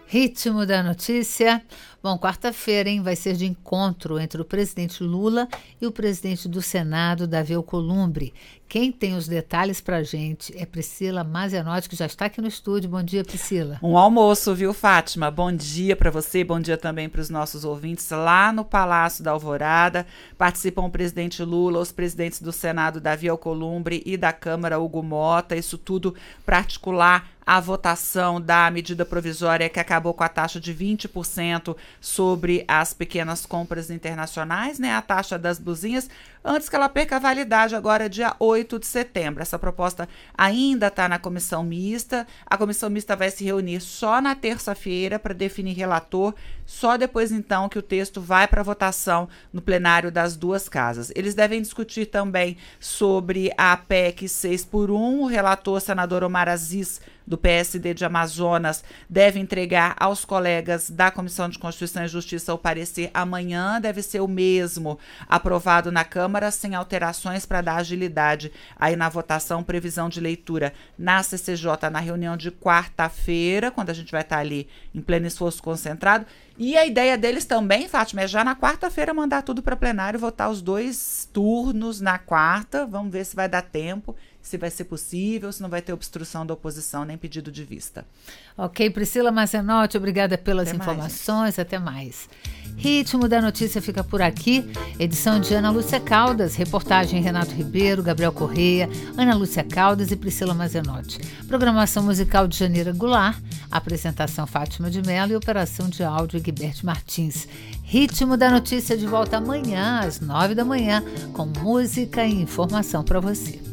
Ritmo da notícia. Bom, quarta-feira, hein, vai ser de encontro entre o presidente Lula e o presidente do Senado, Davi Alcolumbre. Quem tem os detalhes pra gente é Priscila Mazenotti, que já está aqui no estúdio. Bom dia, Priscila. Um almoço, viu, Fátima? Bom dia para você, bom dia também para os nossos ouvintes lá no Palácio da Alvorada. Participam o presidente Lula, os presidentes do Senado, Davi Alcolumbre, e da Câmara, Hugo Mota. Isso tudo para articular a votação da medida provisória que acabou com a taxa de 20% sobre as pequenas compras internacionais, né? A taxa das blusinhas, antes que ela perca a validade agora, dia 8 de setembro. Essa proposta ainda está na comissão mista. A comissão mista vai se reunir só na terça-feira para definir relator, só depois então que o texto vai para votação no plenário das duas casas. Eles devem discutir também sobre a PEC 6x1. O relator, senador Omar Aziz, do PSD de Amazonas, deve entregar aos colegas da Comissão de Constituição e Justiça o parecer amanhã. Deve ser o mesmo aprovado na Câmara, sem alterações, para dar agilidade aí na votação. Previsão de leitura na CCJ na reunião de quarta-feira, quando a gente vai estar ali em pleno esforço concentrado. E a ideia deles também, Fátima, é já na quarta-feira mandar tudo para plenário, votar os 2 turnos na quarta. Vamos ver se vai dar tempo, se vai ser possível, se não vai ter obstrução da oposição nem pedido de vista. Ok, Priscila Mazenotti, obrigada pelas informações. Até mais. Ritmo da Notícia fica por aqui. Edição de Ana Lúcia Caldas, reportagem Renato Ribeiro, Gabriel Correia, Ana Lúcia Caldas e Priscila Mazenotti. Programação musical de Janeira Goulart, apresentação Fátima de Mello e operação de áudio Egberto Martins. Ritmo da Notícia de volta amanhã às 9 da manhã com música e informação para você.